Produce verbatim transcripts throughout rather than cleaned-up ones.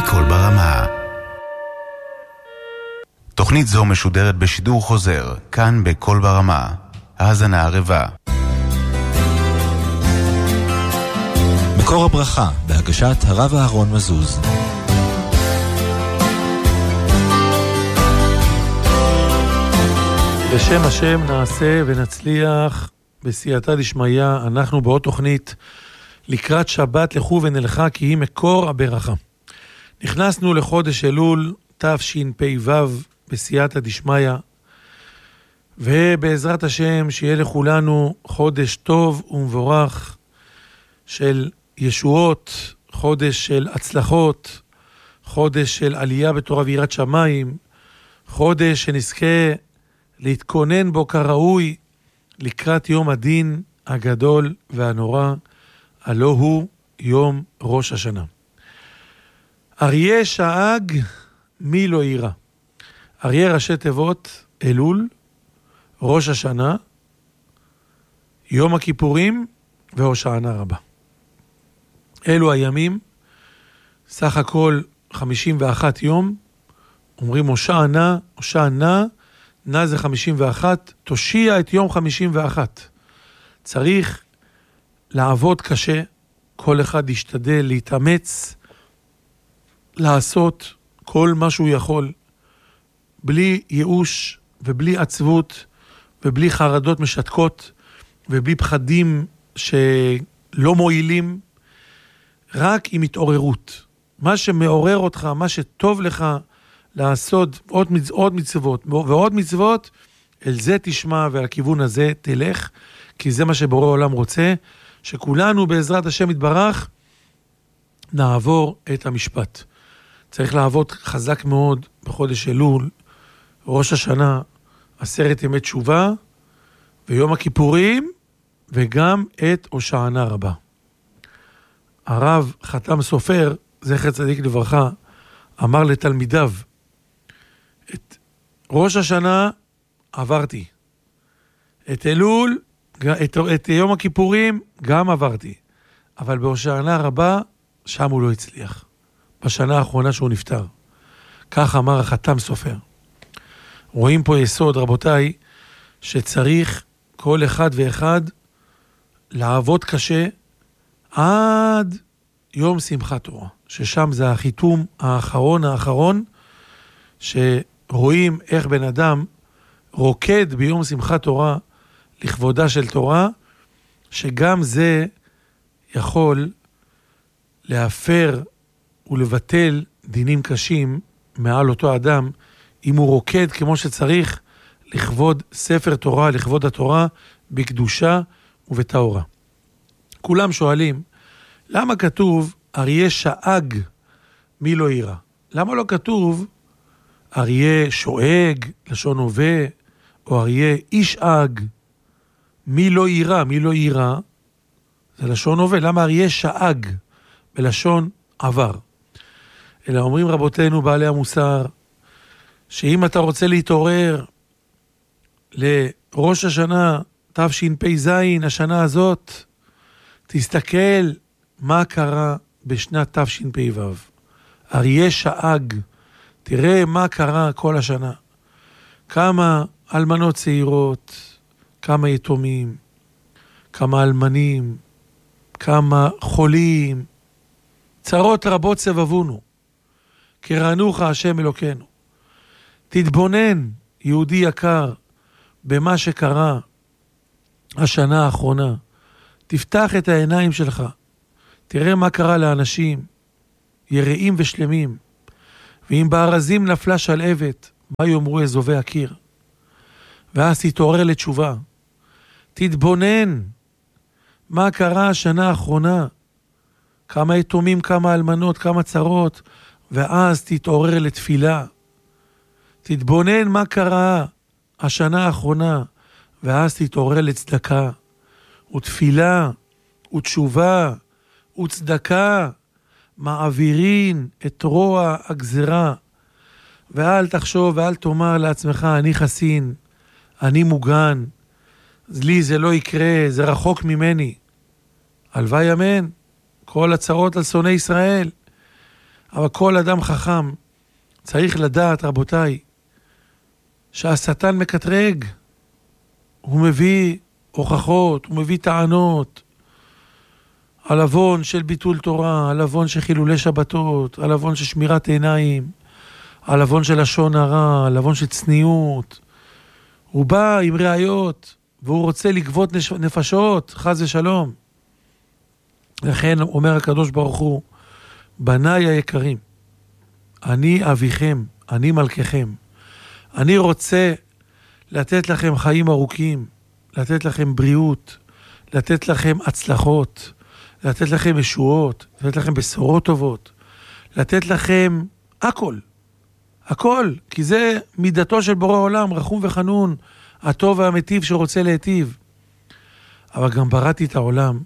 בכל ברמה. תוכנית זו משודרת בשידור חוזר, כאן בכל ברמה. האזנה ערבה. מקור הברכה, בהגשת הרב אהרון מזוז. בשם השם נעשה ונצליח בסייעתא דשמיא. אנחנו בעוד תוכנית לקראת שבת לכו ונלכה, כי היא מקור הברכה. נכנסנו לחודש אלול תשפ"ו בסייעתא דשמיא, ובעזרת השם שיהיה לכולנו חודש טוב ומבורך של ישועות, חודש של הצלחות, חודש של עלייה בתורה ויראת שמיים, חודש שנזכה להתכונן בו כראוי לקראת יום הדין הגדול והנורא, הלא הוא יום ראש השנה. אריה שאג מי לא ירא. אריה ראשי תיבות אלול, ראש השנה, יום הכיפורים והושענא רבה. אלו הימים, סך הכל חמישים ואחת יום. אומרים הושענא, הושענא, נא זה חמישים ואחת, תושיע את יום חמישים ואחת. צריך לעבוד קשה, כל אחד ישתדל להתאמץ, לעשות כל מה שהוא יכול, בלי ייאוש ובלי עצבות ובלי חרדות משתקות ובלי פחדים שלא מועילים, רק עם התעוררות. מה שמעורר אותך, מה שטוב לך לעשות, עוד, מצ... עוד מצוות ועוד מצוות, אל זה תשמע ועל הכיוון הזה תלך, כי זה מה שבורא העולם רוצה, שכולנו בעזרת השם יתברך נעבור את המשפט. צריך לעבוד חזק מאוד בחודש אלול, ראש השנה, עשרת ימי תשובה, ויום הכיפורים, וגם את הושענא רבה. הרב חתם סופר, זכר צדיק לברכה, אמר לתלמידיו, את ראש השנה עברתי, את אלול, את, את יום הכיפורים גם עברתי, אבל בהושענא רבה שם הוא לא הצליח, בשנה האחרונה שהוא נפטר. כך אמר החתם סופר. רואים פה יסוד, רבותיי, שצריך כל אחד ואחד לעבוד קשה עד יום שמחת תורה, ששם זה החיתום האחרון האחרון, שרואים איך בן אדם רוקד ביום שמחת תורה לכבודה של תורה, שגם זה יכול להפר ולבטל דינים קשים מעל אותו אדם, אם הוא רוקד כמו שצריך לכבוד ספר תורה, לכבוד התורה, בקדושה ובטהרה. כולם שואלים, למה כתוב אריה שאג מי לא ירא? למה לא כתוב אריה שואג, לשון הווה, או אריה איש אג, מי לא ירא? מי לא ירא? זה לשון הווה. למה אריה שאג בלשון עבר? אלא אומרים רבותינו בעלי המוסר, שאם אתה רוצה להתעורר לראש השנה תשפ"ז, השנה הזאת, תסתכל מה קרה בשנת תשפ"ו. אריה שאג, תראה מה קרה כל השנה. כמה אלמנות צעירות, כמה יתומים, כמה אלמנים, כמה חולים, צרות רבות סבבונו. קראנוך השם אלוקינו. תתבונן, יהודי יקר, במה שקרה השנה האחרונה. תפתח את העיניים שלך. תראה מה קרה לאנשים, יראים ושלמים. ואם בארזים נפלה שלהבת, מה יאמרו אזובי הקיר? ואז תתעורר לתשובה. תתבונן מה קרה השנה האחרונה. כמה יתומים, כמה אלמנות, כמה צרות, ואז תתעורר לתפילה. תתבונן מה קרה השנה האחרונה, ואז תתעורר לצדקה, ותפילה, ותשובה, וצדקה, מעבירין את רוע הגזרה. ואל תחשוב ואל תאמר לעצמך, אני חסין, אני מוגן, לי זה לא יקרה, זה רחוק ממני. הלוואי אמן, כל הצרות על שונאי ישראל. אבל כל אדם חכם צריך לדעת, רבותיי, שהשטן מקטרג. הוא מביא הוכחות, הוא מביא טענות, על אבון של ביטול תורה, על אבון של חילולי שבתות, על אבון של שמירת עיניים, על אבון של לשון הרע, על אבון של צניעות. הוא בא עם ראיות, והוא רוצה לגבות נפשות, חס ושלום. לכן אומר הקדוש ברוך הוא, בניי היקרים, אני אביכם, אני מלככם. אני רוצה לתת לכם חיים ארוכים, לתת לכם בריאות, לתת לכם הצלחות, לתת לכם ישועות, לתת לכם בשורות טובות, לתת לכם הכל, הכל, כי זה מידתו של בורא עולם, רחום וחנון, הטוב והמטיב שרוצה להיטיב. אבל גם בראתי את העולם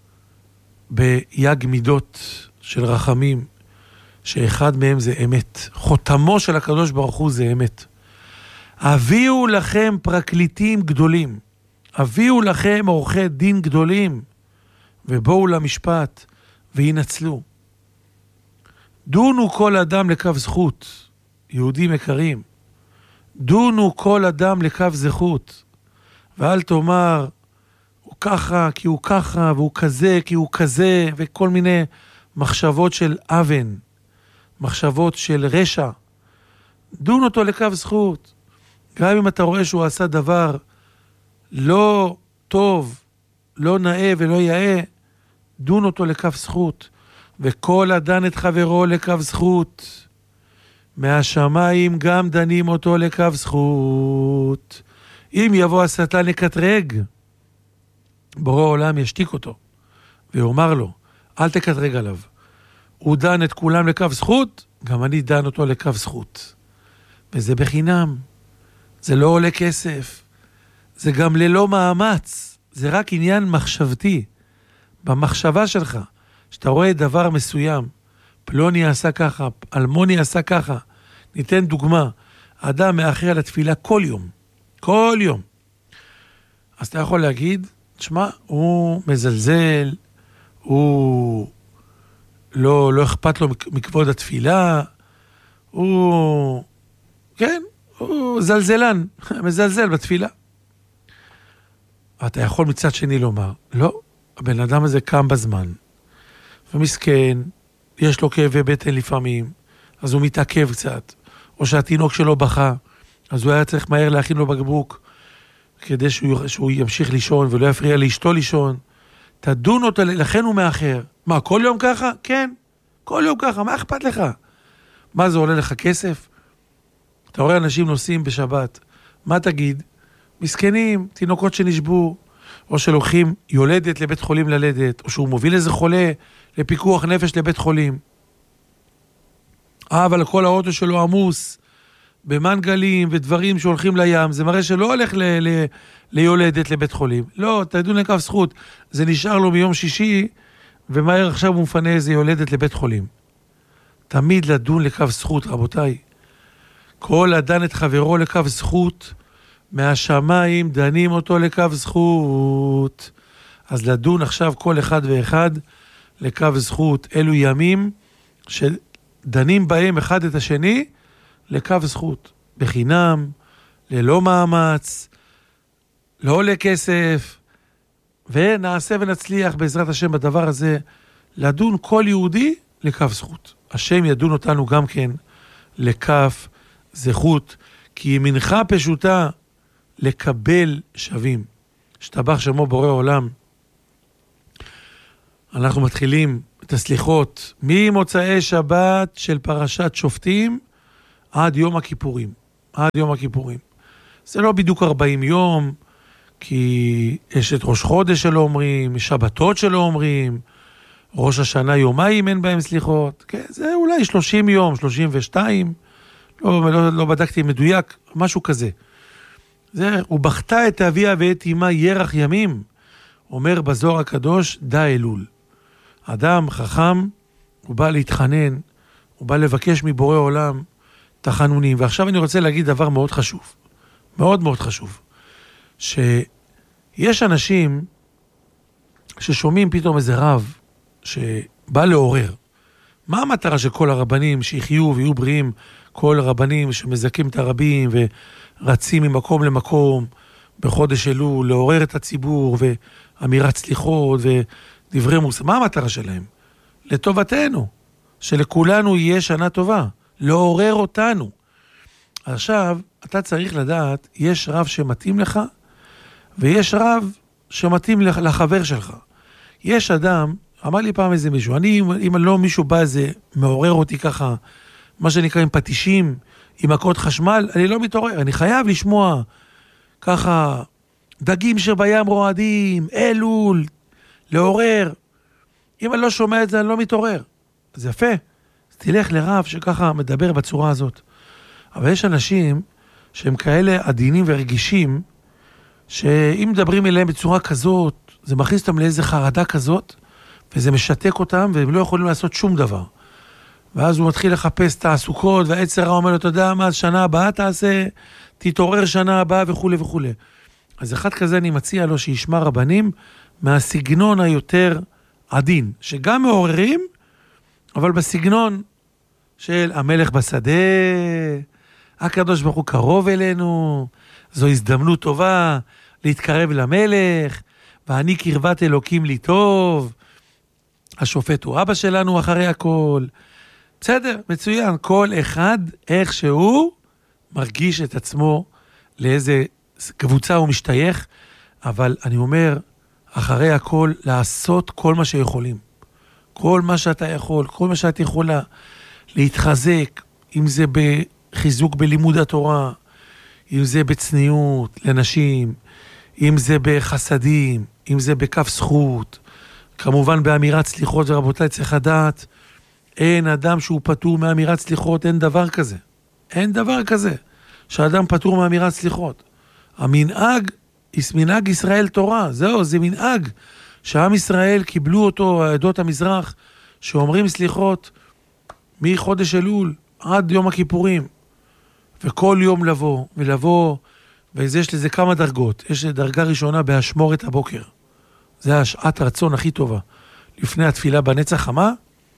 ביג מידות של רחמים, שאחד מהם זה אמת. חותמו של הקדוש ברוך הוא זה אמת. הביאו לכם פרקליטים גדולים, הביאו לכם עורכי דין גדולים, ובואו למשפט וינצלו. דונו כל אדם לקו זכות, יהודים יקרים. דונו כל אדם לקו זכות, ואל תאמר, הוא ככה כי הוא ככה, והוא כזה כי הוא כזה, וכל מיני מחשבות של אבן, מחשבות של רשע. דון אותו לקו זכות. גם אם אתה רואה שהוא עשה דבר לא טוב, לא נאה ולא יאה, דון אותו לקו זכות. וכל אדן את חברו לקו זכות. מהשמיים גם דנים אותו לקו זכות. אם יבוא השטן לקטרג, בורא עולם ישתיק אותו, ואומר לו, אל תקטרג עליו. הוא דן את כולם לקו זכות, גם אני דן אותו לקו זכות. וזה בחינם. זה לא עולה כסף. זה גם ללא מאמץ. זה רק עניין מחשבתי. במחשבה שלך, שאתה רואה דבר מסוים, פלוני עשה ככה, אלמוני עשה ככה. ניתן דוגמה. אדם מאחר על התפילה כל יום. כל יום. אז אתה יכול להגיד, תשמע, הוא מזלזל, הוא לא, לא אכפת לו מכבוד התפילה, הוא, כן, הוא זלזלן, מזלזל בתפילה. אתה יכול מצד שני לומר, לא, הבן אדם הזה קם בזמן, ומסכן, יש לו כאבי בטן לפעמים, אז הוא מתעכב קצת, או שהתינוק שלו בכה, אז הוא היה צריך מהר להכין לו בקבוק, כדי שהוא, שהוא ימשיך לישון ולא יפריע לאשתו לישון. תדון אותה, לכן הוא מאחר. מה, כל יום ככה? כן, כל יום ככה, מה אכפת לך? מה זה עולה לך כסף? אתה רואה אנשים נוסעים בשבת, מה תגיד? מסכנים, תינוקות שנשבו, או שלוקחים יולדת לבית חולים ללדת, או שהוא מוביל איזה חולה לפיקוח נפש לבית חולים. אה, אבל כל האוטו שלו עמוס, במנגלים ודברים שהולכים לים, זה מראה שלא הולך ל- ל- ליולדת לבית חולים. לא, תדון לקו זכות. זה נשאר לו מיום שישי, ומהר עכשיו הוא מפנה איזה יולדת לבית חולים. תמיד לדון לקו זכות, רבותיי. כל אדן את חברו לקו זכות, מהשמיים דנים אותו לקו זכות. אז לדון עכשיו כל אחד ואחד לקו זכות. אלו ימים שדנים בהם אחד את השני, לקו זכות, בחינם, ללא מאמץ, לא עולה כסף, ונעשה ונצליח בעזרת השם בדבר הזה, לדון כל יהודי לקו זכות. השם ידון אותנו גם כן לכף זכות, כי מנחה פשוטה לקבל שווים. שתבח שמו בורא עולם. אנחנו מתחילים את הסליחות ממוצאי שבת של פרשת שופטים, עד יום הכיפורים, עד יום הכיפורים. זה לא בדיוק ארבעים יום, כי יש את ראש חודש שלא אומרים, שבתות שלא אומרים, ראש השנה יומיים אין בהם סליחות, כן, זה אולי שלושים יום, שלושים ושתיים, לא, לא, לא בדקתי מדויק, משהו כזה. זה, הוא בכתה את אביה ואת אמה ירח ימים, אומר בזוהר הקדוש, דה אלול. אדם חכם, הוא בא להתחנן, הוא בא לבקש מבורא עולם, תחנונים. ועכשיו אני רוצה להגיד דבר מאוד חשוב, מאוד מאוד חשוב, שיש אנשים ששומעים פתאום איזה רב שבא לעורר, מה המטרה של כל הרבנים שיחיו ויהיו בריאים, כל הרבנים שמזכים את הרבים ורצים ממקום למקום בחודש אלול, לעורר את הציבור ואמירת סליחות ודברי מוסר, מה המטרה שלהם? לטובתנו, שלכולנו יהיה שנה טובה, לעורר אותנו. עכשיו, אתה צריך לדעת, יש רב שמתאים לך, ויש רב שמתאים לחבר שלך. יש אדם, אמר לי פעם איזה מישהו, אני, אם לא מישהו בא איזה, מעורר אותי ככה, מה שנקרא עם פטישים, עם מכות חשמל, אני לא מתעורר, אני חייב לשמוע ככה, דגים שבים רועדים, אלול, לעורר. אם אני לא שומע את זה, אני לא מתעורר. אז יפה, אז תלך לרב שככה מדבר בצורה הזאת. אבל יש אנשים שהם כאלה עדינים ורגישים, שאם מדברים אליהם בצורה כזאת, זה מכניס אותם לאיזו חרדה כזאת, וזה משתק אותם, והם לא יכולים לעשות שום דבר. ואז הוא מתחיל לחפש תעסוקות, והעצר אומר לו, אתה יודע מה, שנה הבאה תעשה, תתעורר שנה הבאה וכו' וכו'. אז אחד כזה אני מציע לו שישמע רבנים, מהסגנון היותר עדין, שגם מעוררים, אבל בסגנון של המלך בשדה, הקדוש ברוך הוא קרוב אלינו, זו הזדמנות טובה להתקרב למלך, ואני קרבת אלוקים לי טוב, השופט הוא אבא שלנו אחרי הכל. בסדר, מצוין, כל אחד איך שהוא מרגיש את עצמו לאיזה קבוצה הוא משתייך, אבל אני אומר, אחרי הכל לעשות כל מה שיכולים. כל מה שאתה יכול, כל מה שאת יכולה להתחזק, אם זה בחיזוק בלימוד התורה, אם זה בצניעות לנשים, אם זה בחסדים, אם זה בכף זכות, כמובן באמירת סליחות, ורבותיי צריך לדעת, אין אדם שהוא פטור מאמירת סליחות, אין דבר כזה. אין דבר כזה, שאדם פטור מאמירת סליחות. המנהג, מנהג ישראל תורה, זהו, זה מנהג, שעם ישראל קיבלו אותו, עדות המזרח, שאומרים סליחות, מחודש אלול עד יום הכיפורים, וכל יום לבוא, ולבוא, ויש לזה כמה דרגות. יש דרגה ראשונה בהשמורת הבוקר. זה השעת הרצון הכי טובה. לפני התפילה בנץ החמה,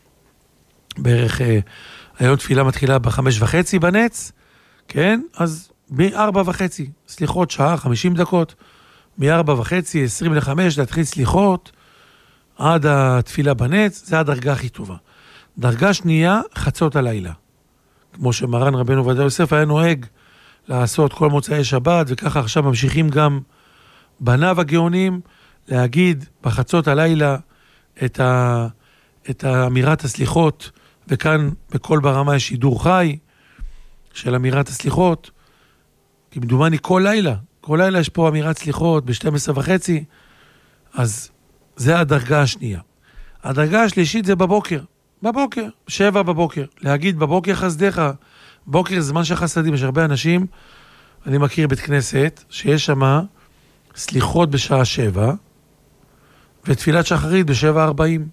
בערך, אה, היום תפילה מתחילה בחמש וחצי בנץ, כן? אז מארבע וחצי, סליחות שעה, חמישים דקות, מארבע וחצי, עשרים לחמש, להתחיל סליחות, עד התפילה בנץ, זה הדרגה הכי טובה. דרגה שנייה, חצות הלילה. כמו שמרן רבנו עובדיה יוסף היה נוהג לעשות כל מוצאי שבת, וככה עכשיו ממשיכים גם בניו הגאונים, להגיד בחצות הלילה את, ה, את האמירת הסליחות, וכאן בכל ברמה יש שידור חי של אמירת הסליחות, כמדומני כל לילה, כל לילה יש פה אמירת סליחות ב-שתים עשרה וחצי, אז זה הדרגה השנייה. הדרגה השלישית זה בבוקר, בבוקר, שבע בבוקר, להגיד בבוקר חסדיך, בוקר זה זמן של חסדים, יש הרבה אנשים, אני מכיר בית כנסת, שיש שם סליחות בשעה שבע, ותפילת שחרית בשבע ארבעים,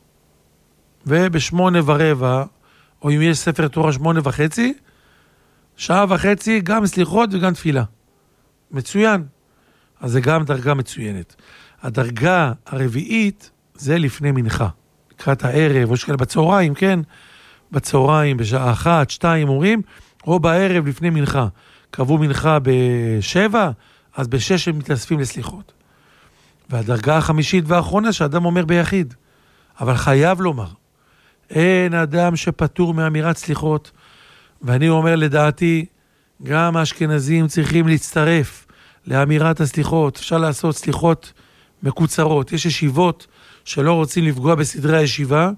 ובשמונה ורבע, או אם יש ספר תורה שמונה וחצי, שעה וחצי, גם סליחות וגם תפילה. מצוין. אז זה גם דרגה מצוינת. הדרגה הרביעית, זה לפני מנחה. לקראת הערב, או שכאלה בצהריים, כן? בצהריים, בשעה אחת, שתיים אומרים, או בערב לפני מנחה. קבעו מנחה בשבע, אז בשש הם מתאספים לסליחות. והדרגה החמישית והאחרונה, שאדם אומר ביחיד. אבל חייב לומר, אין אדם שפטור מאמירת סליחות, ואני אומר לדעתי, גם האשכנזים צריכים להצטרף לאמירת הסליחות. אפשר לעשות סליחות מקוצרות. יש ישיבות שלא רוצים לפגוע בסדרי הישיבה,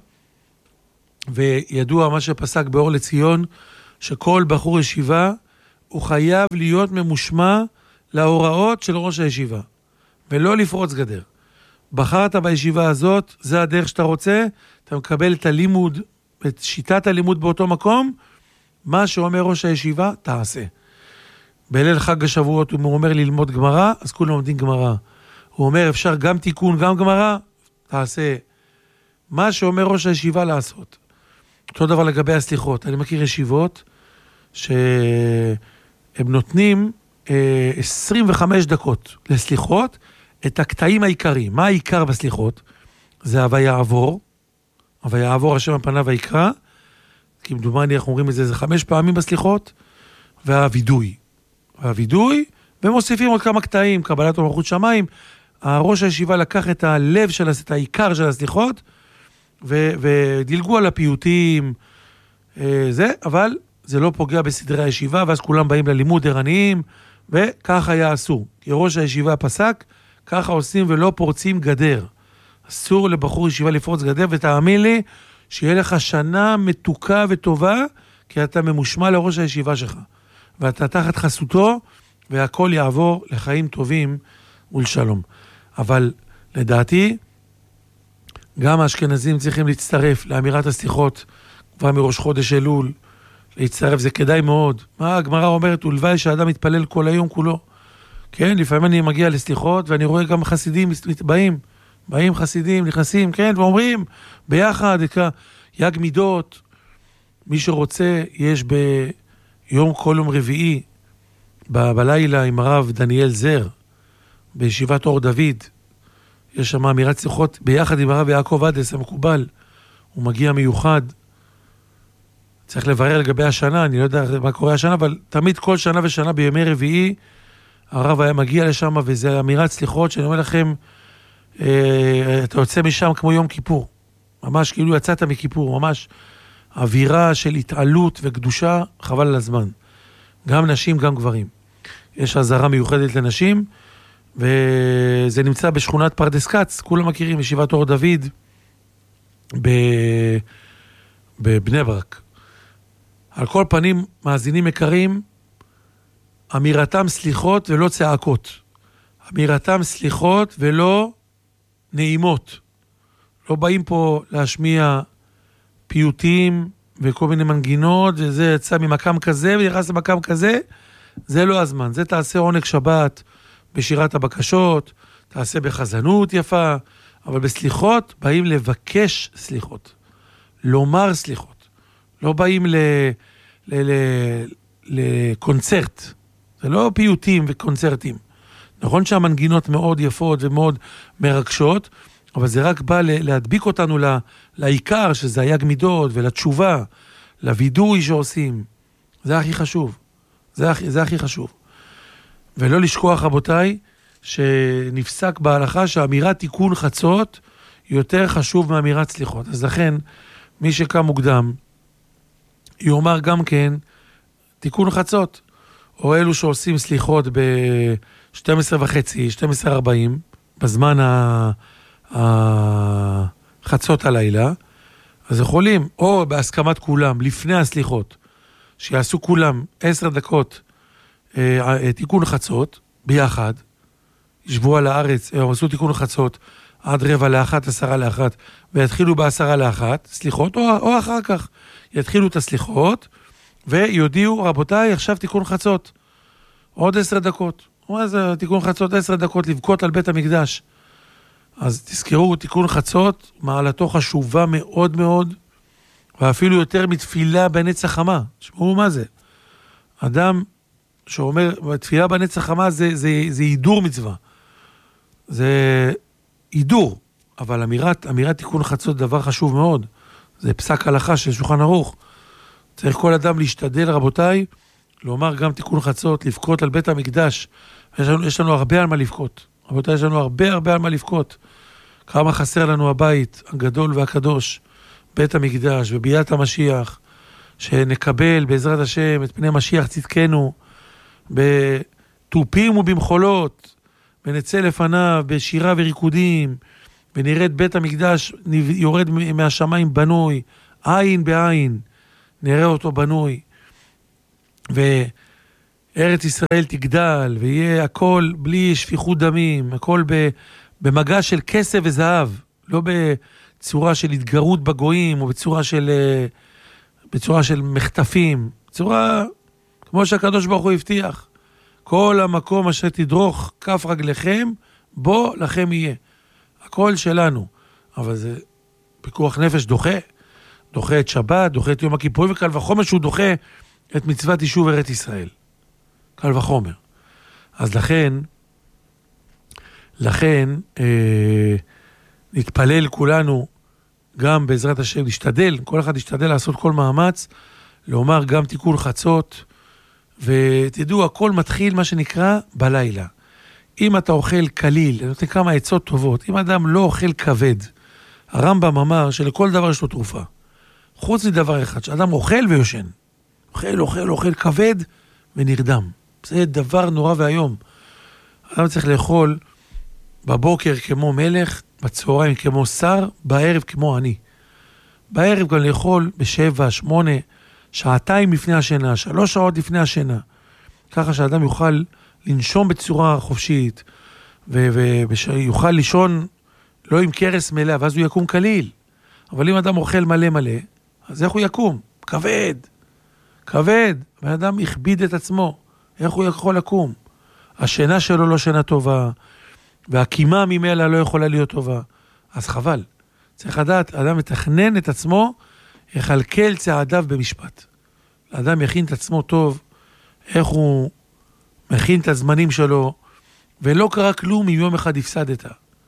וידוע מה שפסק באור לציון, שכל בחור ישיבה הוא חייב להיות ממושמע להוראות של ראש הישיבה, ולא לפרוץ גדר. בחרת בישיבה הזאת, זה הדרך שאתה רוצה, אתה מקבל את הלימוד, את שיטת הלימוד באותו מקום, מה שאומר ראש הישיבה, תעשה. בליל חג השבועות הוא אומר ללמוד גמרא, אז כולם לומדים גמרא. הוא אומר אפשר גם תיקון, גם גמרא, תעשה. מה שאומר ראש הישיבה לעשות. אותו דבר לגבי הסליחות. אני מכיר ישיבות שהם נותנים אה, עשרים וחמש דקות לסליחות, את הקטעים העיקריים. מה העיקר בסליחות? זה הוויה עבור, אבל יעבור השם על פניו ויקרא, כי מדומני אנחנו אומרים את זה, זה חמש פעמים בסליחות, והווידוי. והווידוי, ומוסיפים עוד כמה קטעים, קבלת מלכות שמיים, הראש הישיבה לקח את הלב של, את העיקר של הסליחות, ו, ודילגו על הפיוטים, זה, אבל זה לא פוגע בסדרי הישיבה, ואז כולם באים ללימוד ערניים, וכך היה אסור. כי ראש הישיבה פסק, ככה עושים ולא פורצים גדר. אסור לבחור ישיבה לפרוץ גדר, ותאמין לי שיהיה לך שנה מתוקה וטובה, כי אתה ממושמע לראש הישיבה שלך. ואתה תחת חסותו, והכל יעבור לחיים טובים ולשלום. אבל לדעתי, גם האשכנזים צריכים להצטרף לאמירת הסליחות, כבר מראש חודש אלול, להצטרף, זה כדאי מאוד. מה הגמרא אומרת? ולוואי שהאדם מתפלל כל היום כולו. כן, לפעמים אני מגיע לסליחות, ואני רואה גם חסידים באים, באים חסידים, נכנסים, כן, ואומרים, ביחד, יג מידות, מי שרוצה, יש ביום כל יום רביעי, ב- בלילה עם הרב דניאל זר, בישיבת אור דוד, יש שם אמירת סליחות, ביחד עם הרב יעקב אדס, המקובל, הוא מגיע מיוחד, צריך לברר לגבי השנה, אני לא יודע מה קורה השנה, אבל תמיד כל שנה ושנה בימי רביעי, הרב היה מגיע לשם, וזה אמירת סליחות, שאני אומר לכם, אה, אתה יוצא משם כמו יום כיפור, ממש כאילו יצאת מכיפור, ממש אווירה של התעלות וקדושה, חבל על הזמן. גם נשים, גם גברים. יש עזרה מיוחדת לנשים, וזה נמצא בשכונת פרדס כץ, כולם מכירים, ישיבת אור דוד, בבני ברק. על כל פנים, מאזינים יקרים, אמירתם סליחות ולא צעקות. אמירתם סליחות ולא נעימות. לא באים פה להשמיע פיוטים וכל מיני מנגינות, וזה יצא ממקם כזה ונכנס למקם כזה, זה לא הזמן. זה תעשה עונג שבת בשירת הבקשות, תעשה בחזנות יפה, אבל בסליחות באים לבקש סליחות. לומר סליחות. לא באים ל... ל... ל... לקונצרט. זה לא פיוטים וקונצרטים. נכון שהמנגינות מאוד יפות ומאוד מרגשות, אבל זה רק בא להדביק אותנו לה, לעיקר, שזה היג מידות ולתשובה, לוידוי שעושים. זה הכי חשוב. זה הכי, זה הכי חשוב. ולא לשכוח, רבותיי, שנפסק בהלכה שהאמירת תיקון חצות יותר חשוב מאמירת סליחות. אז לכן, מי שקם מוקדם, יאמר גם כן תיקון חצות, או אלו שעושים סליחות ב-שתים עשרה וחצי, שתים עשרה ארבעים, בזמן החצות הלילה, אז יכולים, או בהסכמת כולם, לפני הסליחות, שיעשו כולם עשר דקות אה, תיקון חצות, ביחד, ישבו על הארץ, או עשו תיקון חצות, עד רבע לאחת, עשרה לאחת, ויתחילו בעשרה לאחת, סליחות, או, או אחר כך, יתחילו את הסליחות, ויודיעו, רבותיי, עכשיו תיקון חצות, עוד עשר דקות, מה זה תיקון חצות, עשר דקות, לבכות על בית המקדש. אז תזכרו, תיקון חצות, מעלתו חשובה מאוד מאוד, ואפילו יותר מתפילה בנצח חמה. תשמעו מה זה. אדם שאומר, תפילה בנצח חמה זה, זה, זה הידור מצווה. זה הידור, אבל אמירת, אמירת תיקון חצות דבר חשוב מאוד. זה פסק הלכה של שולחן ערוך. צריך כל אדם להשתדל, רבותיי, לומר גם תיקון חצות, לבכות על בית המקדש. יש לנו, יש לנו הרבה על מה לבכות. רבותיי, יש לנו הרבה הרבה על מה לבכות. כמה חסר לנו הבית הגדול והקדוש, בית המקדש וביאת המשיח, שנקבל בעזרת השם את פני משיח צדקנו, בטופים ובמחולות, ונצא לפניו בשירה וריקודים, ונראה את בית המקדש יורד מהשמיים בנוי, עין בעין, נראה אותו בנוי, וארץ ישראל תגדל, ויהיה הכל בלי שפיכות דמים, הכל במגע של כסף וזהב, לא בצורה של התגרות בגויים, או בצורה של, בצורה של מחטפים, בצורה כמו שהקדוש ברוך הוא הבטיח, כל המקום אשר תדרוך כף רגליכם, בו לכם יהיה. הכל שלנו, אבל זה פיקוח נפש דוחה, דוחה את שבת, דוחה את יום הכיפורים, וקל וחומר שהוא דוחה את מצוות יישוב ארץ ישראל. קל וחומר. אז לכן, לכן, אה, נתפלל כולנו, גם בעזרת השם להשתדל, כל אחד ישתדל לעשות כל מאמץ, לומר גם תיקון חצות, ותדעו, הכל מתחיל מה שנקרא בלילה. אם אתה אוכל קליל, אני נותן כמה עצות טובות, אם אדם לא אוכל כבד, הרמב"ם אמר שלכל דבר יש לו תרופה. חוץ מדבר אחד, שאדם אוכל ויושן. אוכל, אוכל, אוכל כבד ונרדם. זה דבר נורא והיום. אדם צריך לאכול בבוקר כמו מלך, בצהריים כמו שר, בערב כמו אני. בערב גם לאכול בשבע, שמונה, שעתיים לפני השינה, שלוש שעות לפני השינה. ככה שהאדם יוכל לנשום בצורה חופשית, ויוכל לישון לא עם קרס מלא, ואז הוא יקום קליל. אבל אם אדם אוכל מלא מלא, אז איך הוא יקום? כבד. כבד. והאדם הכביד את עצמו. איך הוא יכול לקום? השינה שלו לא שינה טובה, והקימה ממילא לא יכולה להיות טובה. אז חבל. צריך לדעת, האדם מתכנן את עצמו, יכלכל צעדיו במשפט. האדם יכין את עצמו טוב, איך הוא מכין את הזמנים שלו, ולא קרה כלום אם יום אחד הפסדת.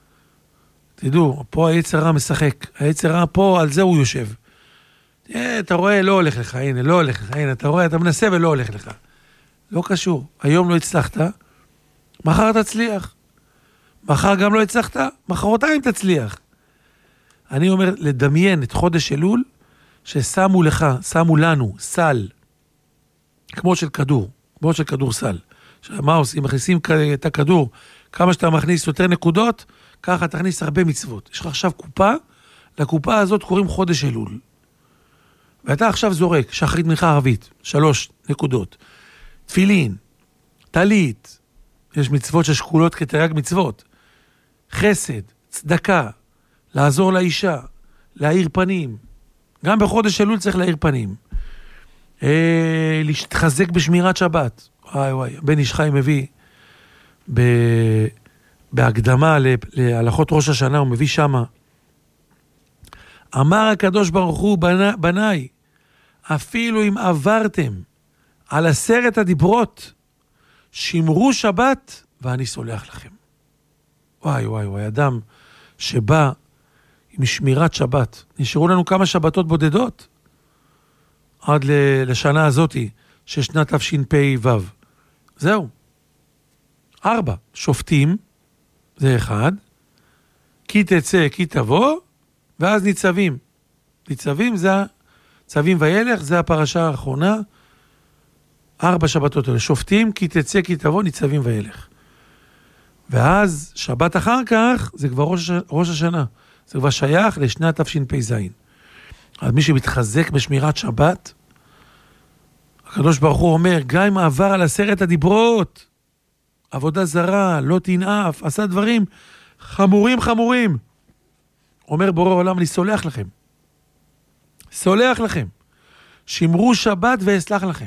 תדעו, פה היצר רע משחק. היצר רע פה, על זה הוא יושב. אתה רואה, לא הולך לך, הנה, לא הולך לך, הנה, אתה רואה, אתה מנסה ולא הולך לך. לא קשור. היום לא הצלחת, מחר תצליח. מחר גם לא הצלחת, מחרתיים תצליח. אני אומר, לדמיין את חודש אלול, ששמו לך, שמו לנו, סל, כמו של כדור, כמו של כדור סל. מה עושים? מכניסים את הכדור, כמה שאתה מכניס יותר נקודות, ככה תכניס הרבה מצוות. יש לך עכשיו קופה, לקופה הזאת קוראים חודש אלול. ואתה עכשיו זורק, שחרית מנחה ערבית, שלוש נקודות. תפילין, תלית, יש מצוות ששקולות כתרי"ג מצוות. חסד, צדקה, לעזור לאישה, להאיר פנים. גם בחודש אלול צריך להאיר פנים. אה, להתחזק בשמירת שבת. וואי וואי, בן איש חי מביא ב... בהקדמה להלכות ראש השנה, הוא מביא שמה. אמר הקדוש ברוך הוא, בני, בני, אפילו אם עברתם על עשרת הדיברות, שמרו שבת ואני סולח לכם. וואי וואי וואי, אדם שבא עם שמירת שבת, נשארו לנו כמה שבתות בודדות, עד לשנה הזאת, ששנת תשפ"ו. זהו. ארבע. שופטים, זה אחד. כי תצא, כי תבוא, ואז ניצבים. ניצבים זה, צווים וילך, זה הפרשה האחרונה. ארבע שבתות האלה. שופטים, כי תצא, כי תבוא, ניצבים וילך. ואז שבת אחר כך, זה כבר ראש, ראש השנה. זה כבר שייך לשנת תשפ"ז. אז מי שמתחזק בשמירת שבת, הקדוש ברוך הוא אומר, גם אם עבר על עשרת הדיברות, עבודה זרה, לא תנאף, עשה דברים חמורים חמורים. אומר בורא עולם, אני סולח לכם. סולח לכם. שמרו שבת ואסלח לכם.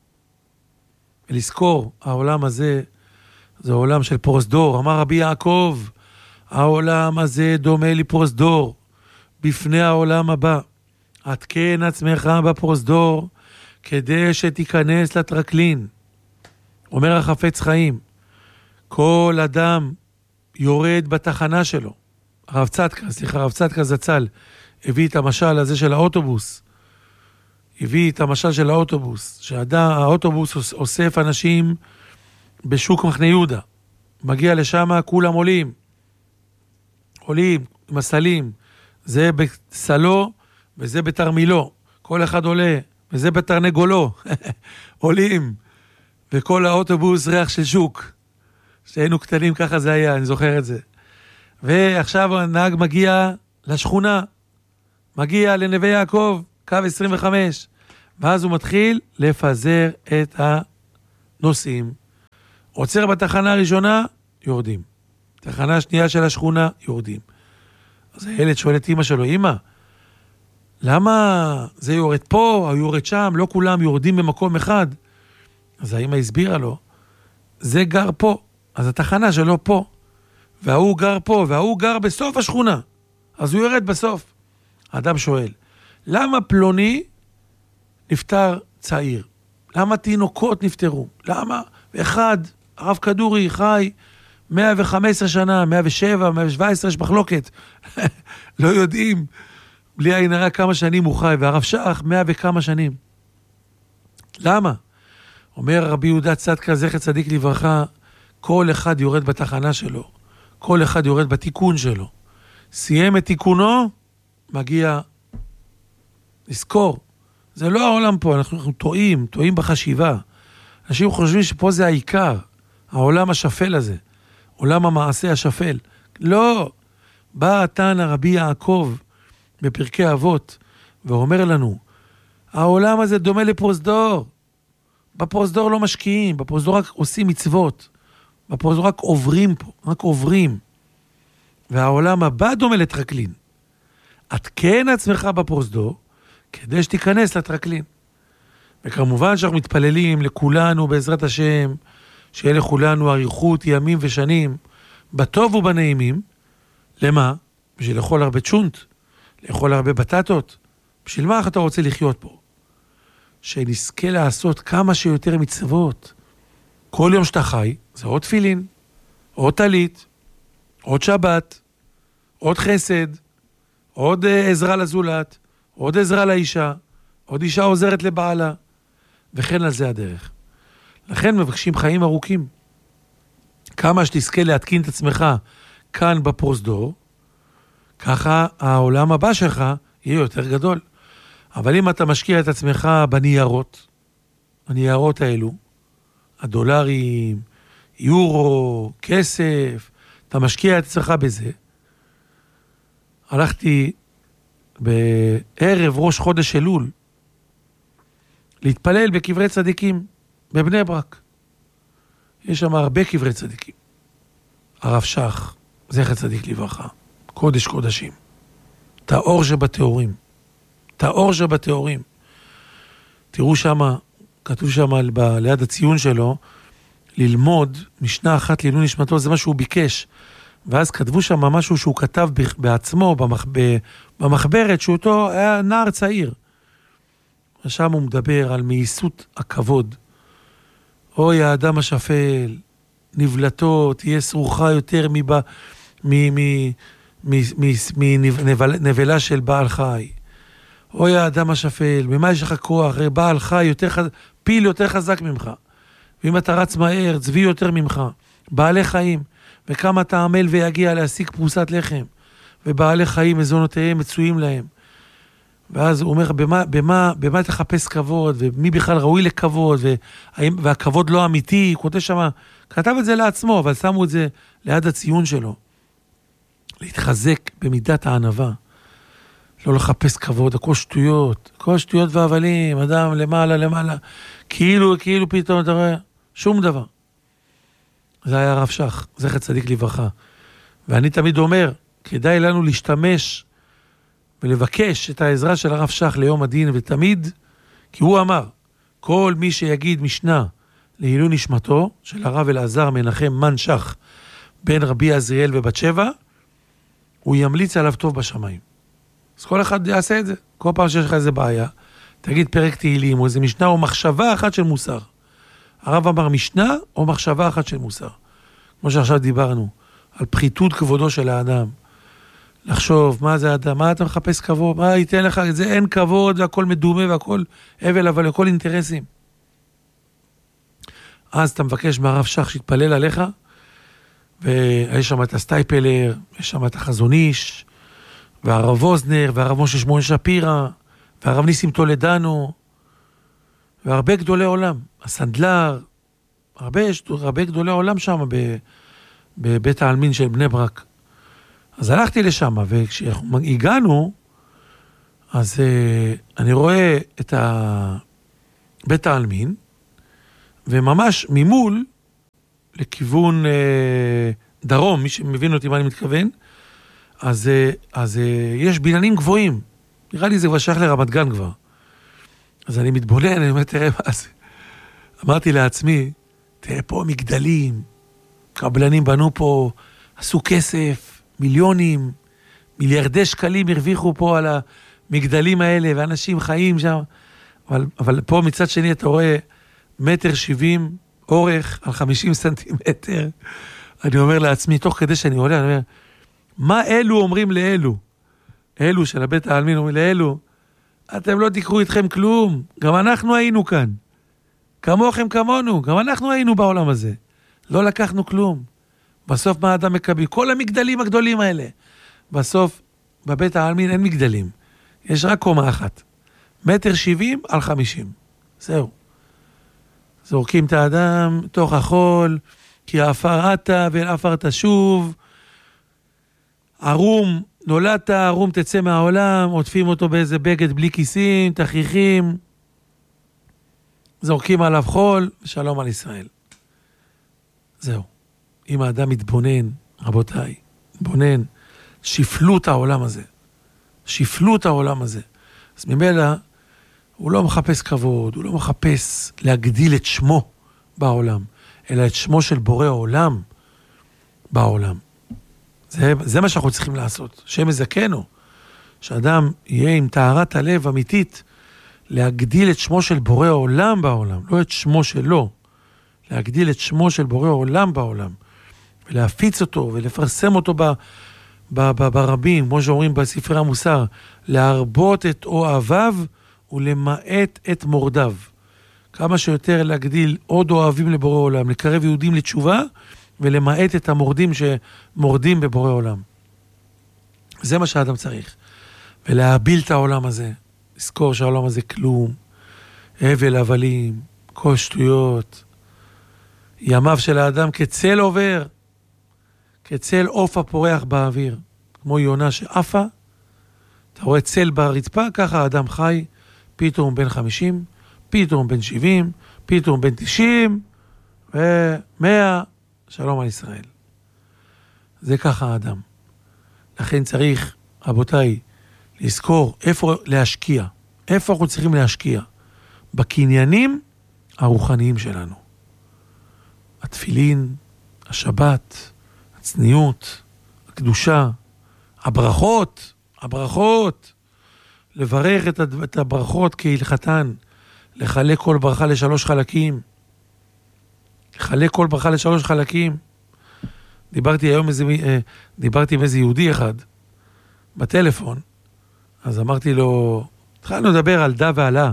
ולזכור, העולם הזה, זה עולם של פרוזדור. אמר רבי יעקב, העולם הזה דומה לי פרוזדור, בפני העולם הבא. עדכן עצמך בפרוזדור, כדי שתיכנס לטרקלין. אומר החפץ חיים, כל אדם יורד בתחנה שלו. הרב צדקה, סליחה, הרב צדקה זצ"ל, הביא את המשל הזה של האוטובוס. הביא את המשל של האוטובוס, שהאוטובוס אוסף אנשים בשוק מחנה יהודה. מגיע לשם, כולם עולים. עולים, מסלים. זה בסלו וזה בתרמילו. כל אחד עולה, וזה בתרנגולו. עולים. וכל האוטובוס ריח של שוק. שהיינו קטנים, ככה זה היה, אני זוכר את זה. ועכשיו הנהג מגיע לשכונה. מגיע לנווה יעקב, קו עשרים וחמש. ואז הוא מתחיל לפזר את הנוסעים. עוצר בתחנה הראשונה, יורדים. תחנה השנייה של השכונה, יורדים. אז הילד שואל את אמא שלו, אמא, למה זה יורד פה, או יורד שם, לא כולם יורדים במקום אחד? אז האמא הסבירה לו, זה גר פה, אז התחנה שלו פה, והוא גר פה, והוא גר בסוף השכונה, אז הוא יורד בסוף. האדם שואל, למה פלוני נפטר צעיר? למה תינוקות נפטרו? למה? ואחד, הרב כדורי חי מאה וחמש עשרה שנה, מאה ושבע, מאה ושבע עשרה, יש מחלוקת. לא יודעים. בלי עין הרע כמה שנים הוא חי, והרב שך מאה וכמה שנים. למה? אומר רבי יהודה צדקה, זכר צדיק לברכה, כל אחד יורד בתחנה שלו, כל אחד יורד בתיקון שלו. סיים את תיקונו, מגיע, נזכור, זה לא העולם פה, אנחנו, אנחנו טועים, טועים בחשיבה. אנשים חושבים שפה זה העיקר, העולם השפל הזה, עולם המעשה השפל. לא, בא התנא רבי יעקב בפרקי אבות, ואומר לנו, העולם הזה דומה לפרוזדור, בפרוזדור לא משקיעים, בפרוזדור רק עושים מצוות, בפרוזדור רק עוברים פה, רק עוברים. והעולם הבא דומה לטרקלין. עדכן עצמך בפרוזדור, כדי שתיכנס לטרקלין. וכמובן שאנחנו מתפללים לכולנו בעזרת השם, שיהיה לכולנו אריכות ימים ושנים, בטוב ובנעימים. למה? בשביל לאכול הרבה צ'ונט, לאכול הרבה בטטות. בשביל מה אתה רוצה לחיות פה? שנזכה לעשות כמה שיותר מצוות. כל יום שאתה חי, זה עוד תפילין, עוד טלית, עוד שבת, עוד חסד, עוד עזרה לזולת, עוד עזרה לאישה, עוד אישה עוזרת לבעלה, וכן על זה הדרך. לכן מבקשים חיים ארוכים. כמה שתזכה להתקין את עצמך כאן בפרוזדור, ככה העולם הבא שלך יהיה יותר גדול. אבל אם אתה משקיע את עצמך בניירות, הניירות האלו, הדולרים, יורו, כסף, אתה משקיע את עצמך בזה. הלכתי בערב ראש חודש אלול, להתפלל בקברי צדיקים בבני ברק. יש שם הרבה קברי צדיקים. הרב שך, זכר צדיק לברכה, קודש קודשים. טהור שבטהורים. טהור שבטהורים. תראו שמה, כתוב שמה ליד הציון שלו, ללמוד משנה אחת לעילוי נשמתו, זה מה שהוא ביקש. ואז כתבו שם משהו שהוא כתב בעצמו, במח... במחברת, שהוא אותו היה נער צעיר. ושם הוא מדבר על מייסות הכבוד. אוי, האדם השפל, נבלתו, תהיה סרוחה יותר מבא, מ... מ... מנבלה של בעל חי. אוי, האדם השפל, ממה יש לך כוח? בעל חי יותר חזק, פיל יותר חזק ממך. ואם אתה רץ מהר, צבי יותר ממך. בעלי חיים, וכמה אתה עמל ויגיע להשיג פרוסת לחם. ובעלי חיים, מזונותיהם מצויים להם. ואז הוא אומר, במה, במה, במה תחפש כבוד, ומי בכלל ראוי לכבוד, והכבוד לא אמיתי, הוא כותב שמה, כתב את זה לעצמו, אבל שמו את זה ליד הציון שלו. להתחזק במידת הענווה. לא לחפש כבוד, הכל שטויות, הכל שטויות והבלים, אדם למעלה, למעלה, כאילו, כאילו פתאום, אתה רואה, שום דבר. זה היה הרב שך, זכר צדיק לברכה. ואני תמיד אומר, כדאי לנו להשתמש ולבקש את העזרה של הרב שך ליום הדין, ותמיד, כי הוא אמר, כל מי שיגיד משנה לעילוי נשמתו, של הרב אלעזר מנחם מן שך, בן רבי עזריאל ובת שבע, הוא ימליץ עליו טוב בשמיים. אז כל אחד יעשה את זה. כל פעם שיש לך איזה בעיה, תגיד פרק תהילים, או איזה משנה, או מחשבה אחת של מוסר. הרב אמר משנה, או מחשבה אחת של מוסר. כמו שעכשיו דיברנו, על פחיתות כבודו של האדם. לחשוב, מה זה האדם? מה אתה מחפש כבוד? מה ייתן לך? זה אין כבוד, והכל מדומה, והכל אבל, אבל הכל אינטרסים. אז אתה מבקש מהרב שך שיתפלל עליך, ויש שם את הסטייפלר, יש שם את החזון איש, והרב אוזנר, והרב משה שמואל שפירא, והרב ניסים טולדנו, והרבה גדולי עולם, הסנדלר, הרבה, הרבה גדולי עולם שם, בבית העלמין של בני ברק. אז הלכתי לשם, וכשהגענו, אז uh, אני רואה את בית העלמין, וממש ממול, לכיוון uh, דרום, מי שמבין אותי מה אני מתכוון, אז, אז יש בניינים גבוהים. נראה לי זה כבר שייך לרמת גן כבר. אז אני מתבונן, אני אומר, תראה מה זה. אמרתי לעצמי, תראה פה מגדלים, קבלנים בנו פה, עשו כסף, מיליונים, מיליארדי שקלים הרוויחו פה על המגדלים האלה, ואנשים חיים שם. אבל, אבל פה מצד שני אתה רואה מטר שבעים אורך על חמישים סנטימטר. אני אומר לעצמי, תוך כדי שאני עולה, אני אומר, מה אלו אומרים לאלו? אלו של הבית העלמין אומרים לאלו, אתם לא תיקחו איתכם כלום, גם אנחנו היינו כאן. כמוכם כמונו, גם אנחנו היינו בעולם הזה. לא לקחנו כלום. בסוף מה האדם מקבל? כל המגדלים הגדולים האלה. בסוף, בבית העלמין אין מגדלים. יש רק קומה אחת. מטר שבעים על חמישים. זהו. זורקים את האדם תוך החול, כי האפר עתה ואל אפר תשוב. ערום, נולדת, ערום תצא מהעולם, עוטפים אותו באיזה בגד בלי כיסים, תכריכים. זורקים עליו חול, ושלום על ישראל. זהו. אם האדם מתבונן, רבותיי, מתבונן, שפלו את העולם הזה. שפלו את העולם הזה. אז ממילא, הוא לא מחפש כבוד, הוא לא מחפש להגדיל את שמו בעולם, אלא את שמו של בורא העולם בעולם. זה, זה מה שאנחנו צריכים לעשות. שם מזכנו, שאדם יהיה עם טהרת הלב אמיתית, להגדיל את שמו של בורא העולם בעולם, לא את שמו שלו, להגדיל את שמו של בורא העולם בעולם, ולהפיץ אותו ולפרסם אותו ב, ב, ב, ברבים, כמו שאומרים בספרי המוסר, להרבות את אוהביו ולמעט את מורדיו. כמה שיותר להגדיל עוד אוהבים לבורא עולם, לקרב יהודים לתשובה, ולמעט את המורדים שמורדים בבורא עולם. זה מה שהאדם צריך. ולהביל את העולם הזה, לזכור שהעולם הזה כלום, הבל הבלים, כל שטויות, ימיו של האדם כצל עובר, כצל עוף הפורח באוויר, כמו יונה שעפה, אתה רואה צל ברצפה, ככה האדם חי, פתאום בן חמישים, פתאום בן שבעים, פתאום בן תשעים, ומאה, שלום על ישראל. זה ככה האדם. לכן צריך, רבותיי, לזכור איפה להשקיע, איפה אנחנו צריכים להשקיע, בקניינים הרוחניים שלנו. התפילין, השבת, הצניעות, הקדושה, הברכות, הברכות, לברך את הברכות כהלכתן, לחלק כל ברכה לשלוש חלקים, לחלק כל ברכה לשלוש חלקים. דיברתי היום איזה, דיברתי עם איזה יהודי אחד, בטלפון, אז אמרתי לו, התחלנו לדבר על דה ועלה.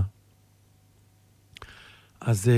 אז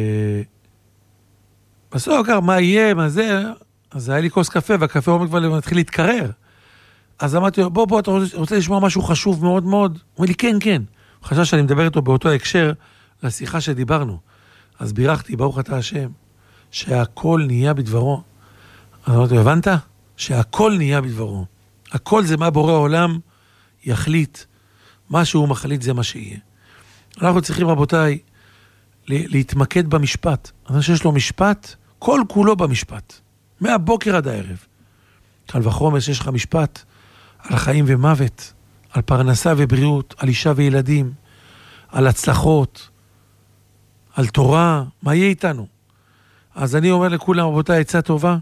בסוף קר, מה יהיה, מה זה? אז היה לי כוס קפה, והקפה עומד כבר מתחיל להתקרר. אז אמרתי לו, בוא, בוא, אתה רוצה לשמוע משהו חשוב מאוד מאוד? הוא אומר לי, כן, כן. הוא חשב שאני מדבר איתו באותו הקשר לשיחה שדיברנו. אז בירכתי, ברוך אתה השם, שהכל נהיה בדברו. אז אמרתי לו, הבנת? שהכל נהיה בדברו. הכל זה מה בורא העולם יחליט. מה שהוא מחליט זה מה שיהיה. אנחנו צריכים, רבותיי, להתמקד במשפט. אני חושב שיש לו משפט, כל כולו במשפט. מהבוקר עד הערב. קל וחומר שיש לך משפט על חיים ומוות, על פרנסה ובריאות, על אישה וילדים, על הצלחות, על תורה, מה יהיה איתנו? אז אני אומר לכולם, רבותיי, עצה טובה,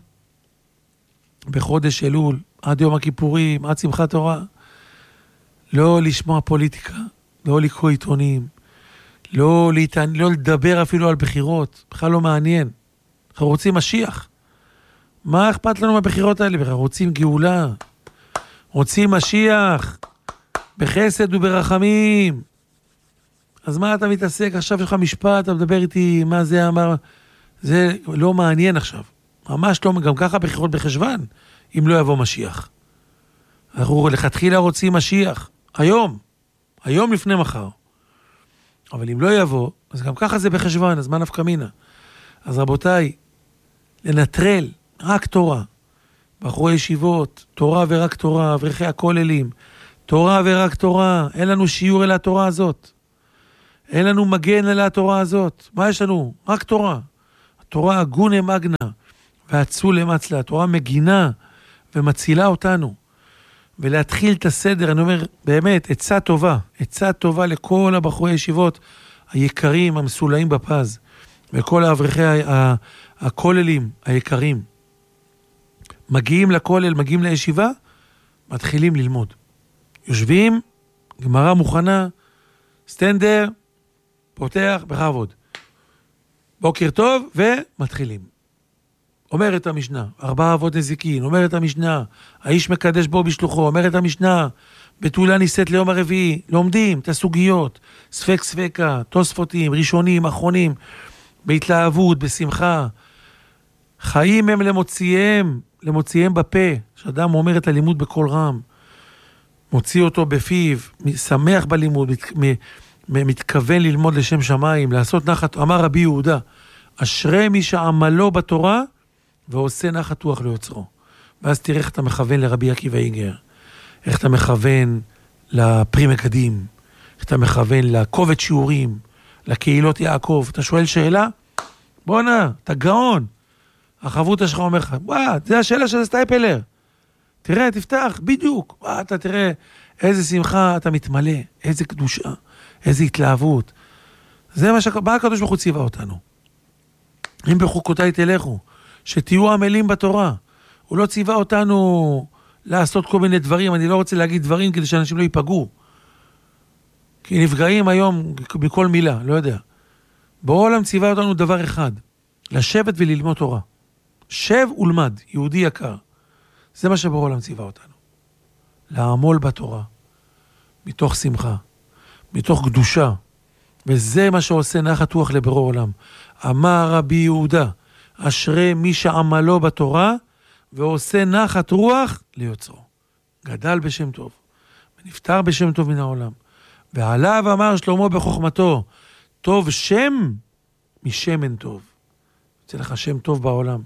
בחודש אלול, עד יום הכיפורים, עד שמחת תורה, לא לשמוע פוליטיקה, לא לקרוא עיתונים, לא, להתענ... לא לדבר אפילו על בחירות, בכלל לא מעניין. אנחנו רוצים משיח. מה אכפת לנו מהבחירות האלה? אנחנו רוצים גאולה, רוצים משיח, בחסד וברחמים. אז מה אתה מתעסק? עכשיו יש לך משפט, אתה מדבר איתי, מה זה אמר? זה לא מעניין עכשיו. ממש לא, גם ככה בחירות בחשבן, אם לא יבוא משיח. אנחנו לכתחילה רוצים משיח, היום, היום לפני מחר. אבל אם לא יבוא, אז גם ככה זה בחשבן, אז מה נפקא מינה? אז רבותיי, לנטרל, רק תורה. בחורי ישיבות, תורה ורק תורה, אברכי הכוללים, תורה ורק תורה, אין לנו שיעור אל התורה הזאת. אין לנו מגן אל התורה הזאת. מה יש לנו? רק תורה. התורה הגונה מגנה, והצולה מצלה. התורה מגינה ומצילה אותנו. ולהתחיל את הסדר, אני אומר, באמת, עצה טובה, עצה טובה לכל הבחורי ישיבות היקרים, המסולאים בפז, וכל האברכי הכוללים היקרים. מגיעים לכולל, מגיעים לישיבה, מתחילים ללמוד. יושבים, גמרא מוכנה, סטנדר, פותח, בכבוד. בוקר טוב, ומתחילים. אומרת המשנה, ארבעה אבות נזיקין, אומרת המשנה, האיש מקדש בו בשלוחו, אומרת המשנה, בתולה ניסית ליום הרביעי, לומדים את הסוגיות, ספק ספקה, תוספותים, ראשונים, אחרונים, בהתלהבות, בשמחה. חיים הם למוציאם, למוציאם בפה, שאדם אומר את הלימוד בקול רם, מוציא אותו בפיו, שמח בלימוד, מת, מתכוון ללמוד לשם שמיים, לעשות נחת, אמר רבי יהודה, אשרי מי שעמלו בתורה, ועושה נחת רוח ליוצרו. ואז תראה איך אתה מכוון לרבי עקיבא איגר, איך אתה מכוון לפרי מקדים, איך אתה מכוון לקובץ שיעורים, לקהילות יעקב. אתה שואל שאלה? בוא נע, אתה גאון. החברות שלך אומר לך, וואה, זה השאלה של סטייפלר. תראה, תפתח, בדיוק. וואה, אתה תראה איזה שמחה אתה מתמלא, איזה קדושה, איזה התלהבות. זה מה שבא הקדוש ברוך הוא ציווה אותנו. אם בחוקותיי תלכו, שתהיו עמלים בתורה. הוא לא ציווה אותנו לעשות כל מיני דברים, אני לא רוצה להגיד דברים כדי שאנשים לא ייפגעו. כי נפגעים היום בכל מילה, לא יודע. בעולם ציווה אותנו דבר אחד, לשבת וללמוד תורה. שב ולמד, יהודי יקר. זה מה שבעולם ציווה אותנו. לעמול בתורה, מתוך שמחה, מתוך קדושה, וזה מה שעושה נחת רוח לברוא עולם. אמר רבי יהודה, אשרי מי שעמלו בתורה, ועושה נחת רוח ליוצרו. גדל בשם טוב, ונפטר בשם טוב מן העולם. ועליו אמר שלמה בחוכמתו, טוב שם משמן טוב. יוצא לך שם טוב בעולם.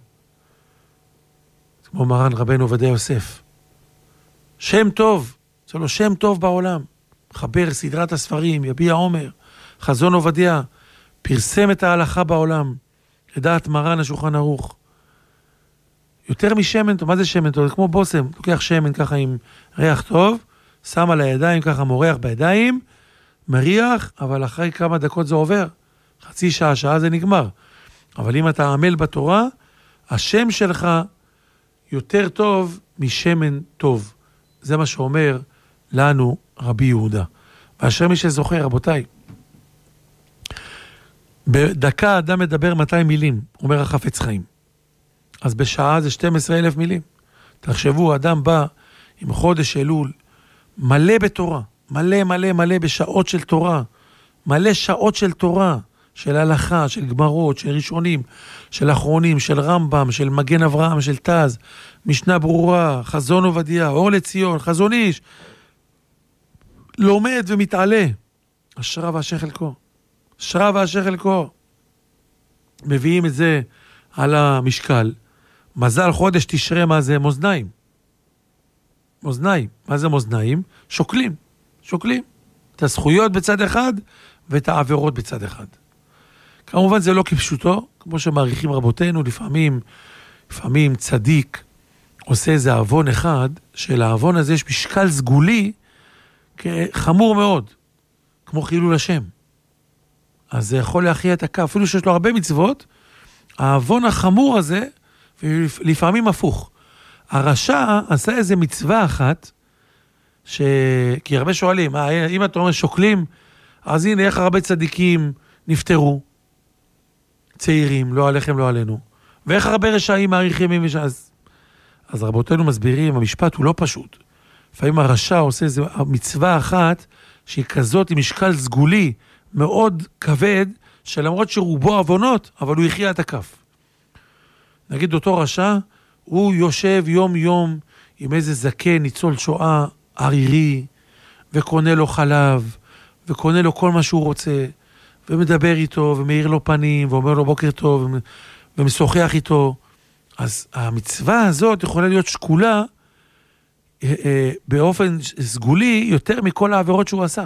כמו מרן רבנו עובדיה יוסף. שם טוב, זה לו שם טוב בעולם. חבר סדרת הספרים, יביע עומר, חזון עובדיה, פרסם את ההלכה בעולם, לדעת מרן השולחן ערוך. יותר משמן טוב, מה זה שמן טוב? זה כמו בוסם, לוקח שמן ככה עם ריח טוב, שם על הידיים ככה מורח בידיים, מריח, אבל אחרי כמה דקות זה עובר. חצי שעה, שעה זה נגמר. אבל אם אתה עמל בתורה, השם שלך יותר טוב משמן טוב. זה מה שאומר לנו רבי יהודה. ואשר מי שזוכר, רבותיי, בדקה אדם מדבר מאתיים מילים, אומר החפץ חיים. אז בשעה זה שנים עשר אלף מילים. תחשבו, אדם בא עם חודש אלול, מלא בתורה, מלא מלא מלא בשעות של תורה, מלא שעות של תורה, של הלכה, של גמרות, של ראשונים, של אחרונים, של רמב"ם, של מגן אברהם, של תז, משנה ברורה, חזון עובדיה, אור לציון, חזון איש, לומד ומתעלה. אשרה ואשר חלקו. אשרה ואשר חלקו. מביאים את זה על המשקל. מזל חודש תשרה, מה זה? מאזניים. מאזניים. מה זה מאזניים? שוקלים. שוקלים. את הזכויות בצד אחד ואת העבירות בצד אחד. כמובן זה לא כפשוטו, כמו שמעריכים רבותינו, לפעמים, לפעמים צדיק עושה איזה עוון אחד, שלעוון הזה יש משקל סגולי חמור מאוד, כמו חילול השם. אז זה יכול להכריע את הקו, אפילו שיש לו הרבה מצוות, העוון החמור הזה, לפעמים הפוך. הרשע עשה איזה מצווה אחת, ש... כי הרבה שואלים, אה, אם אתה אומר שוקלים, אז הנה איך הרבה צדיקים נפטרו, צעירים, לא עליכם, לא עלינו. ואיך הרבה רשעים מעריכים ימים ושעה. אז, אז רבותינו מסבירים, המשפט הוא לא פשוט. לפעמים הרשע עושה איזו מצווה אחת, שהיא כזאת עם משקל סגולי, מאוד כבד, שלמרות שרובו עוונות, אבל הוא הכריע את הכף. נגיד אותו רשע, הוא יושב יום יום עם איזה זקן, ניצול שואה, ערירי, וקונה לו חלב, וקונה לו כל מה שהוא רוצה, ומדבר איתו, ומאיר לו פנים, ואומר לו בוקר טוב, ומשוחח איתו. אז המצווה הזאת יכולה להיות שקולה, אה, אה, באופן סגולי, יותר מכל העבירות שהוא עשה.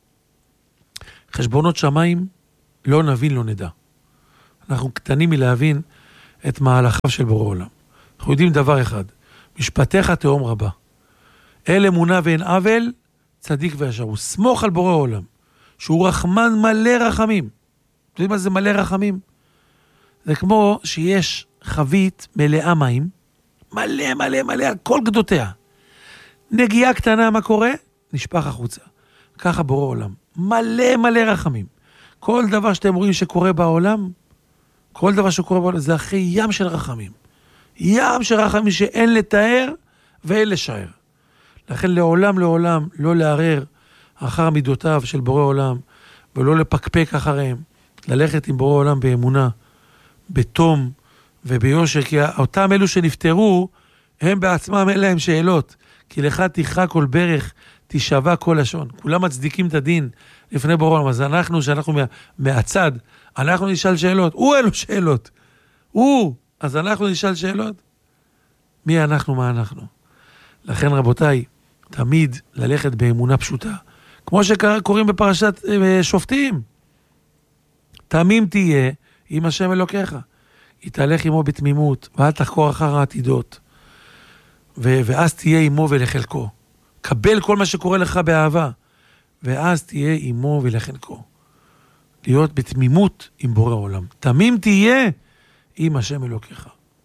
חשבונות שמיים, לא נבין, לא נדע. אנחנו קטנים מלהבין את מהלכיו של בורא עולם. אנחנו יודעים דבר אחד, משפטיך תהום רבה. אל אמונה ואין עוול, צדיק וישר. הוא סמוך על בורא עולם, שהוא רחמן מלא רחמים. אתם יודעים מה זה מלא רחמים? זה כמו שיש חבית מלאה מים, מלא מלא מלא על כל גדותיה. נגיעה קטנה, מה קורה? נשפך החוצה. ככה בורא עולם. מלא מלא רחמים. כל דבר שאתם רואים שקורה בעולם, כל דבר שקורה בעולם, זה אחרי ים של רחמים. ים של רחמים שאין לתאר ואין לשער. לכן לעולם לעולם לא לערער אחר מידותיו של בורא עולם, ולא לפקפק אחריהם, ללכת עם בורא עולם באמונה, בתום וביושר, כי אותם אלו שנפטרו, הם בעצמם אין להם שאלות, כי לך תכרע כל ברך, תשבע כל לשון. כולם מצדיקים את הדין לפני בורא עולם, אז אנחנו, שאנחנו מה, מהצד, אנחנו נשאל שאלות, הוא אלו שאלות, הוא, אז אנחנו נשאל שאלות. מי אנחנו, מה אנחנו? לכן רבותיי, תמיד ללכת באמונה פשוטה, כמו שקוראים בפרשת שופטים. תמים תהיה עם השם אלוקיך. יתהלך עמו בתמימות, ואל תחקור אחר העתידות. ו- ואז תהיה עמו ולחלקו. קבל כל מה שקורה לך באהבה, ואז תהיה עמו ולחלקו. להיות בתמימות עם בורא עולם. תמים תהיה עם השם אלוקיך.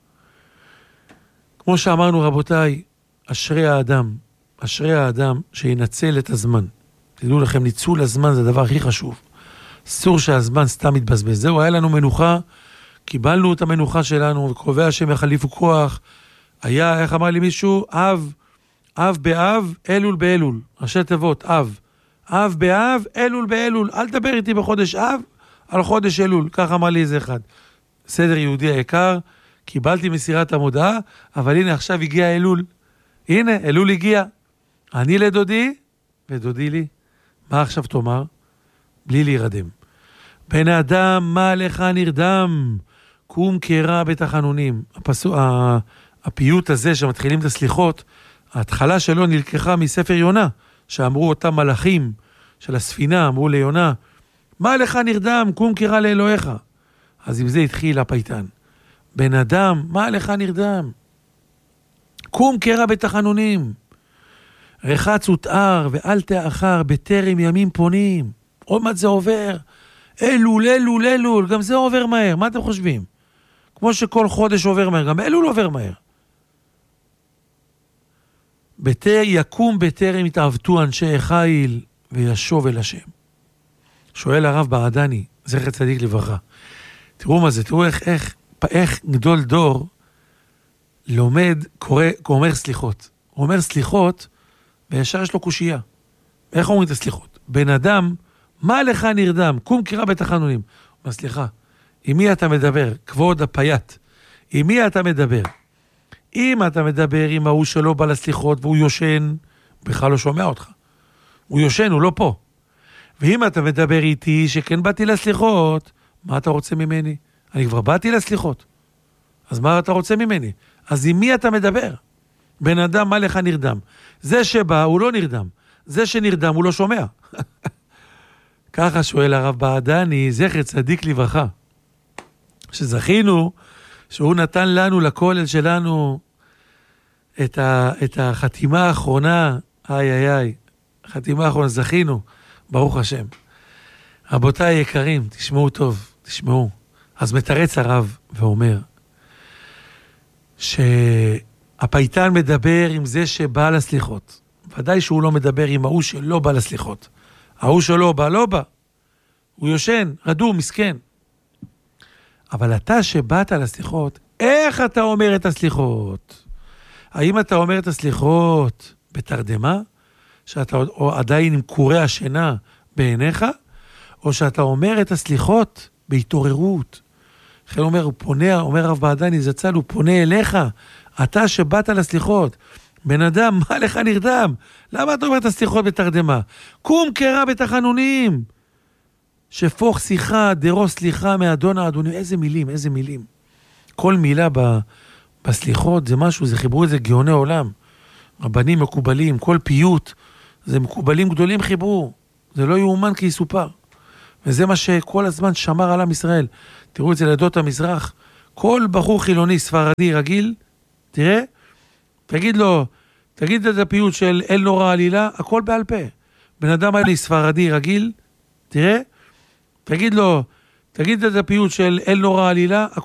כמו שאמרנו רבותיי, אשרי האדם, אשרי האדם שינצל את הזמן. תדעו לכם, ניצול הזמן זה הדבר הכי חשוב. אסור שהזמן סתם מתבזבז. זהו, היה לנו מנוחה, קיבלנו את המנוחה שלנו, וקרובי השם יחליפו כוח. היה, איך אמר לי מישהו? אב, אב באב, אלול באלול. ראשי תיבות, אב. אב באב, אלול באלול. אל תדבר איתי בחודש אב, על חודש אלול. כך אמר לי איזה אחד. סדר יהודי היקר, קיבלתי מסירת המודעה, אבל הנה עכשיו הגיע אלול. הנה, אלול הגיע. אני לדודי, ודודי לי. מה עכשיו תאמר? בלי להירדם. בן אדם, מה לך נרדם? קום קרא בתחנונים. הפסו, הפיוט הזה שמתחילים את הסליחות, ההתחלה שלו נלקחה מספר יונה, שאמרו אותם מלאכים של הספינה, אמרו ליונה, מה לך נרדם? קום קרא לאלוהיך. אז עם זה התחיל הפייטן. בן אדם, מה לך נרדם? קום קרא בתחנונים. רחץ ותאר ואל תאחר בטרם ימים פונים. עוד מעט זה עובר. אלול, אלול, אלול. גם זה עובר מהר. מה אתם חושבים? כמו שכל חודש עובר מהר. גם אלול עובר מהר. בטר יקום בטרם יתעבטו אנשי חיל וישוב אל השם. שואל הרב בעדני, זכר צדיק לברכה. תראו מה זה, תראו איך, איך, איך גדול דור לומד, קורא, אומר סליחות. הוא אומר סליחות, וישר יש לו קושייה. איך אומרים את הסליחות? בן אדם, מה לך נרדם? קום קרא בתחנונים. הוא אומר, סליחה, עם מי אתה מדבר? כבוד הפייט. עם מי אתה מדבר? אם אתה מדבר עם ההוא שלא בא לסליחות, והוא יושן, בכלל לא שומע אותך. הוא יושן, הוא לא פה. ואם אתה מדבר איתי שכן באתי לסליחות, מה אתה רוצה ממני? אני כבר באתי לסליחות. אז מה אתה רוצה ממני? אז עם מי אתה מדבר? בן אדם, מה לך נרדם? זה שבא, הוא לא נרדם. זה שנרדם, הוא לא שומע. ככה שואל הרב בעדני, זכר צדיק לברכה. שזכינו, שהוא נתן לנו, לכולל שלנו, את, ה, את החתימה האחרונה, איי איי איי, חתימה האחרונה, זכינו, ברוך השם. רבותיי יקרים, תשמעו טוב, תשמעו. אז מתרץ הרב ואומר, שהפייטן מדבר עם זה שבא לסליחות. ודאי שהוא לא מדבר עם ההוא שלא בא לסליחות. ההוא שלא בא, לא בא. הוא יושן, רדום, מסכן. אבל אתה שבאת לסליחות, איך אתה אומר את הסליחות? האם אתה אומר את הסליחות בתרדמה? שאתה עדיין עם קורי השינה בעיניך? או שאתה אומר את הסליחות בהתעוררות? לכן אומר, הוא פונה, אומר רב בעדני זצ"ל, הוא פונה אליך, אתה שבאת לסליחות. בן אדם, מה לך נרדם? למה אתה אומר את הסליחות בתרדמה? קום קרא בתחנונים. שפוך שיחה, דרו סליחה מאדון האדונים. איזה מילים, איזה מילים. כל מילה ב, בסליחות זה משהו, זה חיברו את זה גאוני עולם. רבנים מקובלים, כל פיוט, זה מקובלים גדולים חיברו. זה לא יאומן כי יסופר. וזה מה שכל הזמן שמר על עם ישראל. תראו את זה לעדות המזרח. כל בחור חילוני, ספרדי, רגיל, תראה, תגיד לו, תגיד את הפיוט של אל נורא עלילה, הכל בעל פה. בן אדם היה לי ספרדי, רגיל, תראה, תגיד לו, תגיד את הפיוט של אל נורא עלילה,